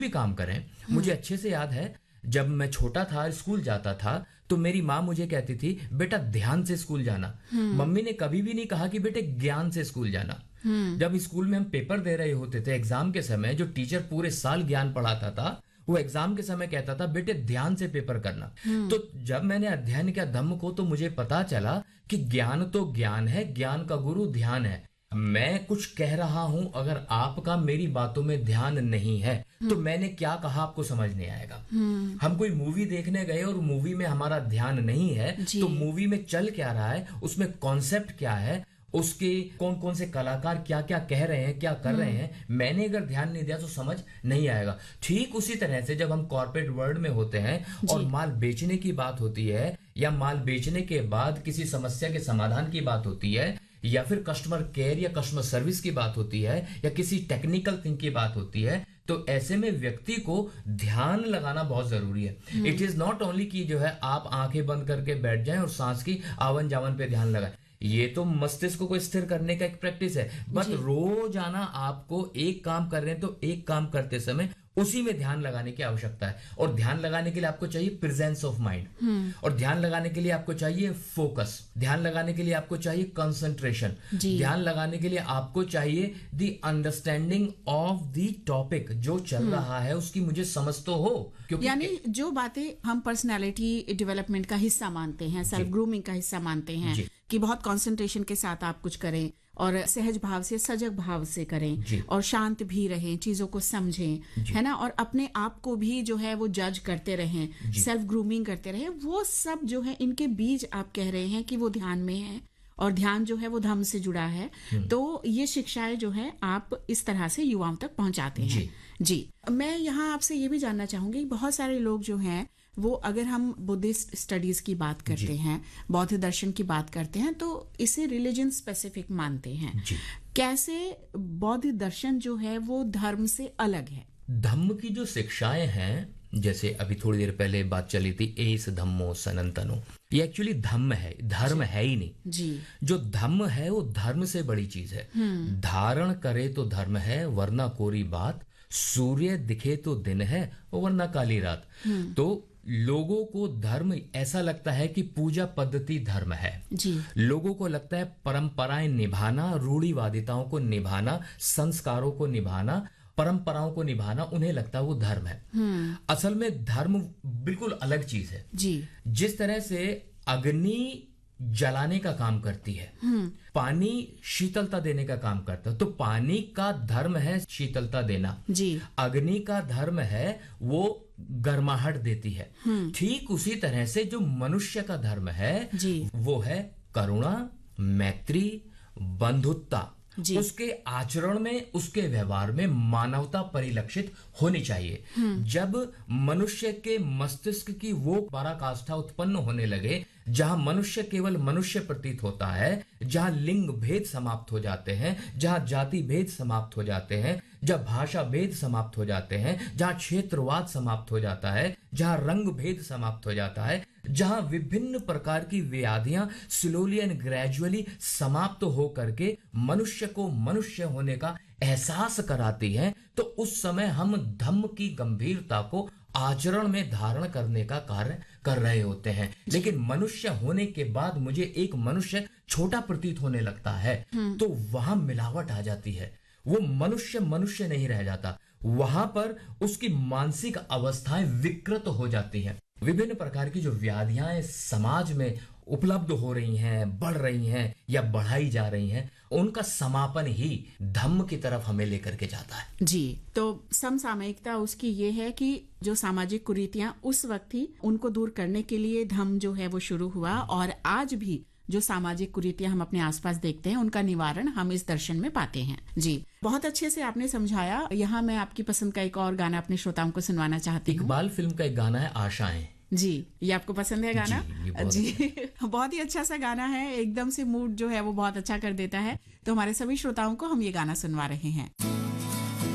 भी काम करें, मुझे अच्छे से याद है जब मैं छोटा था, स्कूल जाता था, तो मेरी माँ मुझे कहती थी बेटा ध्यान से स्कूल जाना। मम्मी ने कभी भी नहीं कहा कि बेटे ज्ञान से स्कूल जाना। जब स्कूल में हम पेपर दे रहे होते थे एग्जाम के समय, जो टीचर पूरे साल ज्ञान पढ़ाता था वो एग्जाम के समय कहता था बेटे ध्यान से पेपर करना। तो जब मैंने अध्ययन किया धम्म को, तो मुझे पता चला कि ज्ञान तो ज्ञान है, ज्ञान का गुरु ध्यान है। मैं कुछ कह रहा हूं, अगर आपका मेरी बातों में ध्यान नहीं है तो मैंने क्या कहा आपको समझ नहीं आएगा। हम कोई मूवी देखने गए और मूवी में हमारा ध्यान नहीं है, तो मूवी में चल क्या रहा है, उसमें कॉन्सेप्ट क्या है, उसके कौन कौन से कलाकार क्या क्या कह रहे हैं, क्या कर रहे हैं, मैंने अगर ध्यान नहीं दिया तो समझ नहीं आएगा। ठीक उसी तरह से जब हम कॉर्पोरेट वर्ल्ड में होते हैं और माल बेचने की बात होती है, या माल बेचने के बाद किसी समस्या के समाधान की बात होती है, या फिर कस्टमर केयर या कस्टमर सर्विस की बात होती है, या किसी टेक्निकल थिंग की बात होती है, तो ऐसे में व्यक्ति को ध्यान लगाना बहुत जरूरी है। इट इज नॉट ओनली कि जो है आप आंखें बंद करके बैठ जाएं और सांस की आवन जावन पे ध्यान लगाएं। ये तो मस्तिष्क को स्थिर करने का एक प्रैक्टिस है, बट रोजाना आपको एक काम कर रहे हैं तो एक काम करते समय उसी में ध्यान लगाने की आवश्यकता है। और ध्यान लगाने के लिए आपको चाहिए प्रेजेंस ऑफ माइंड, और ध्यान लगाने के लिए आपको चाहिए फोकस, ध्यान लगाने के लिए आपको चाहिए कंसंट्रेशन, ध्यान लगाने के लिए आपको चाहिए the understanding of the topic. जो चल रहा है उसकी मुझे समझ तो हो, क्योंकि यानी जो बातें हम पर्सनालिटी डेवलपमेंट का हिस्सा मानते हैं, सेल्फ ग्रूमिंग का हिस्सा मानते हैं कि बहुत कंसंट्रेशन के साथ आप कुछ करें और सहज भाव से, सजग भाव से करें और शांत भी रहें, चीजों को समझें, है ना, और अपने आप को भी जो है वो जज करते रहें, सेल्फ ग्रूमिंग करते रहें, वो सब जो है इनके बीज आप कह रहे हैं कि वो ध्यान में है, और ध्यान जो है वो धम्म से जुड़ा है। तो ये शिक्षाएं जो है आप इस तरह से युवाओं तक पहुंचाते हैं। जी, मैं यहाँ आपसे ये भी जानना चाहूंगी, बहुत सारे लोग जो हैं वो, अगर हम बुद्धिस्ट स्टडीज की बात करते हैं, बौद्ध दर्शन की बात करते हैं, तो इसे रिलीजन स्पेसिफिक मानते हैं। कैसे बौद्ध दर्शन जो है वो धर्म से अलग है? धम्म की जो शिक्षाएं हैं, जैसे अभी थोड़ी देर पहले बात चली थी एस धम्मो सनातनो, ये एक्चुअली धम्म है, धर्म है ही नहीं जी। जो धम्म है वो धर्म से बड़ी चीज है। धारण करे तो धर्म है, वरना कोरी बात, सूर्य दिखे तो दिन है, वरना काली रात। तो लोगों को धर्म ऐसा लगता है कि पूजा पद्धति धर्म है जी। लोगों को लगता है परंपराएं निभाना, रूढ़िवादिताओं को निभाना, संस्कारों को निभाना, परंपराओं को निभाना, उन्हें लगता है वो धर्म है। असल में धर्म बिल्कुल अलग चीज है जी। जिस तरह से अग्नि जलाने का काम करती है, पानी शीतलता देने का काम करता है, तो पानी का धर्म है शीतलता देना जी। अग्नि का धर्म है वो गर्माहट देती है। ठीक उसी तरह से जो मनुष्य का धर्म है जी। वो है करुणा, मैत्री, बंधुत्ता। उसके आचरण में, उसके व्यवहार में मानवता परिलक्षित होनी चाहिए। जब मनुष्य के मस्तिष्क की वो पराकाष्ठा उत्पन्न होने लगे जहां मनुष्य केवल मनुष्य प्रतीत होता है, जहां लिंग भेद समाप्त हो जाते हैं, जहां जाति भेद समाप्त हो जाते हैं, जहां भाषा भेद समाप्त हो जाते हैं, जहां क्षेत्रवाद समाप्त हो जाता है, जहां रंग भेद समाप्त हो जाता है, जहां विभिन्न प्रकार की व्याधियां स्लोली एंड ग्रेजुअली समाप्त हो करके मनुष्य को मनुष्य होने का एहसास कराती हैं, तो उस समय हम धम्म की गंभीरता को आचरण में धारण करने का कार्य कर रहे होते हैं। लेकिन मनुष्य होने के बाद मुझे एक मनुष्य छोटा प्रतीत होने लगता है, तो वहां मिलावट आ जाती है। वो मनुष्य मनुष्य नहीं रह जाता, वहां पर उसकी मानसिक अवस्थाएं विकृत हो जाती हैं। विभिन्न प्रकार की जो व्याधियां समाज में उपलब्ध हो रही हैं, बढ़ रही हैं या बढ़ाई जा रही हैं, उनका समापन ही धम्म की तरफ हमें लेकर के जाता है। जी, तो समसामयिकता उसकी ये है कि जो सामाजिक कुरीतियां उस वक्त थी उनको दूर करने के लिए धम्म जो है वो शुरू हुआ, और आज भी जो सामाजिक कुरीतियां हम अपने आसपास देखते हैं उनका निवारण हम इस दर्शन में पाते हैं। जी, बहुत अच्छे से आपने समझाया। यहाँ मैं आपकी पसंद का एक और गाना अपने श्रोताओं को सुनवाना चाहती हूँ। इकबाल फिल्म का एक गाना है आशाएं। जी, ये आपको पसंद है गाना? जी, बहुत ही अच्छा सा गाना है, एकदम से मूड जो है वो बहुत अच्छा कर देता है। तो हमारे सभी श्रोताओं को हम ये गाना सुनवा रहे हैं।